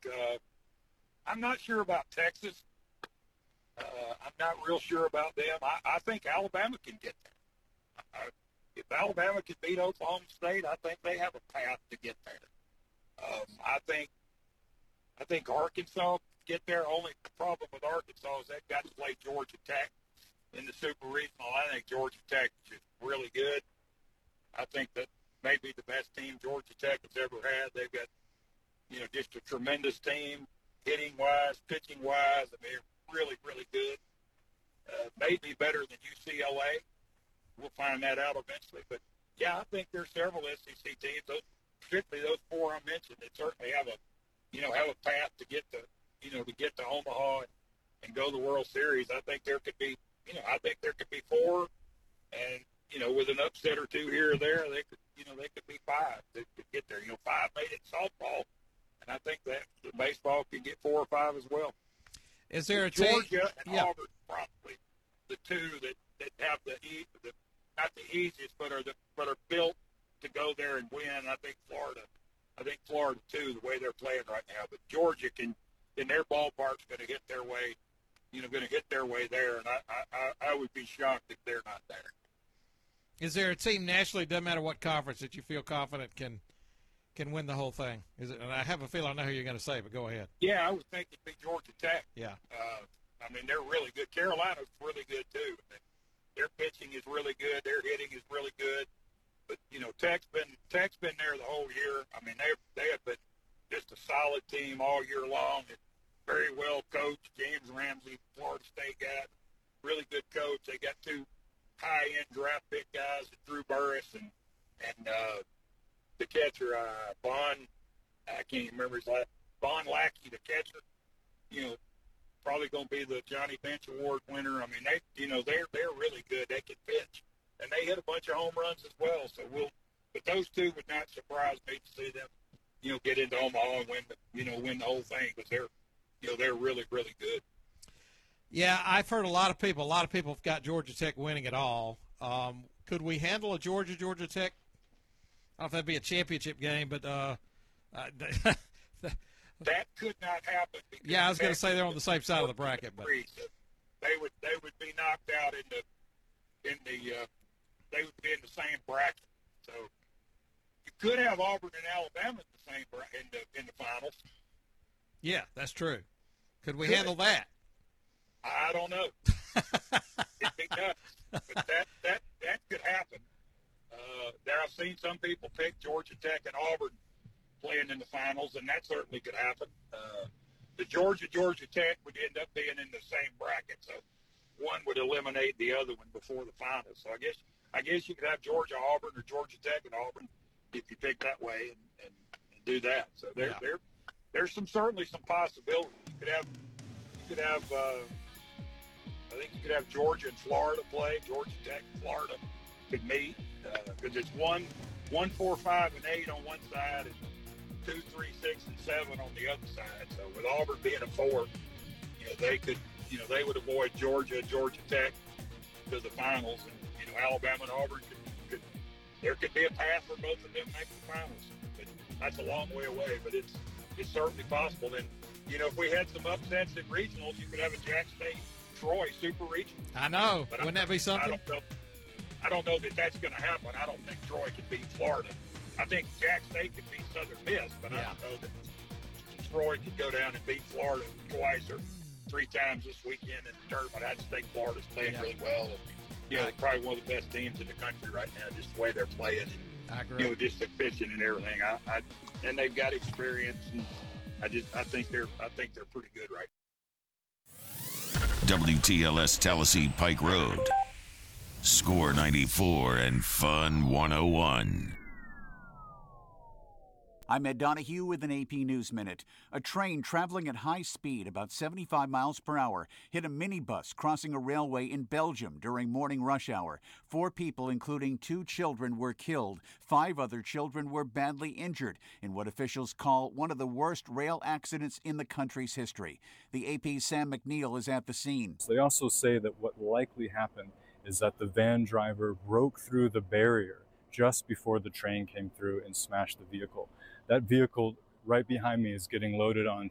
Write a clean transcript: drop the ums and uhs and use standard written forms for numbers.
I'm not sure about Texas. I'm not real sure about them. I think Alabama can get there. If Alabama can beat Oklahoma State, I think they have a path to get there. I think Arkansas get there. Only problem with Arkansas is they've got to play Georgia Tech in the Super Regional. I think Georgia Tech is just really good. I think that may be the best team Georgia Tech has ever had. They've got, just a tremendous team, hitting-wise, pitching-wise. I mean, really, really good. Maybe better than UCLA. We'll find that out eventually. But, yeah, I think there's several SEC teams, particularly those four I mentioned, that certainly have a path to get to Omaha and go to the World Series. I think there could be four, and with an upset or two here or there, they could be five that could get there. Five made it in softball, and I think that the baseball could get 4 or 5 as well. Is there a Georgia and Auburn probably the two that have not the easiest, but are built to go there and win. I think Florida too, the way they're playing right now. But Georgia can, in their ballpark's going to hit their way, there, and I would be shocked if they're not there. Is there a team nationally, doesn't matter what conference, that you feel confident can win the whole thing? Is it? And I have a feeling I know who you're going to say, but go ahead. Yeah, I would think it'd be Georgia Tech. Yeah. I mean, they're really good. Carolina's really good too. Their pitching is really good. Their hitting is really good. But Tech's been there the whole year. I mean, they have been just a solid team all year long. And very well coached. James Ramsey, Florida State guy, really good coach. They got 2 high-end draft pick guys, Drew Burris and the catcher Bond. I can't even remember his last. Bond Lackey, the catcher. Probably going to be the Johnny Bench Award winner. I mean, they're really good. They can pitch, and they hit a bunch of home runs as well. So but those two would not surprise me to see them, get into Omaha and win the whole thing, because they're really, really good. Yeah, I've heard a lot of people have got Georgia Tech winning it all. Could we handle a Georgia Tech? I don't know if that'd be a championship game, but that could not happen. Yeah, I was going to say they're on the same side of the bracket, but they would be knocked out they would be in the same bracket. So you could have Auburn and Alabama in the same in the finals. Yeah, that's true. Could we handle that? I don't know. It'd be nuts, but that could happen. I've seen some people pick Georgia Tech and Auburn playing in the finals, and that certainly could happen. The Georgia Tech would end up being in the same bracket, so one would eliminate the other one before the finals. So I guess you could have Georgia Auburn or Georgia Tech and Auburn if you pick that way and do that. So there's certainly some possibilities. You could have I think you could have Georgia and Florida play. Georgia Tech and Florida could meet, because it's 1, 4, 5, and 8 on one side, and 2, 3, 6, and 7 on the other side. So with Auburn being a 4, they would avoid Georgia and Georgia Tech to the finals, and Alabama and Auburn there could be a path for both of them making the finals. But that's a long way away, but it's certainly possible. And if we had some upsets in regionals, you could have a Jack State Troy Super Regional. I know. But wouldn't that be something? I don't know that that's going to happen. I don't think Troy can beat Florida. I think Jack State could beat Southern Miss, but I don't know that Troy could go down and beat Florida twice or 3 times this weekend in the tournament. I just think Florida's playing really well. And, they're probably one of the best teams in the country right now, just the way they're playing. And, I agree. Just the pitching and everything. And they've got experience, and I think they're pretty good right now. WTLS Tallahassee Pike Road. Score 94 and Fun 101. I'm Ed Donahue with an AP News Minute. A train traveling at high speed, about 75 miles per hour, hit a minibus crossing a railway in Belgium during morning rush hour. 4 people, including 2 children, were killed. 5 other children were badly injured in what officials call one of the worst rail accidents in the country's history. The AP's Sam McNeil is at the scene. They also say that what likely happened is that the van driver broke through the barrier just before the train came through and smashed the vehicle. That vehicle right behind me is getting loaded onto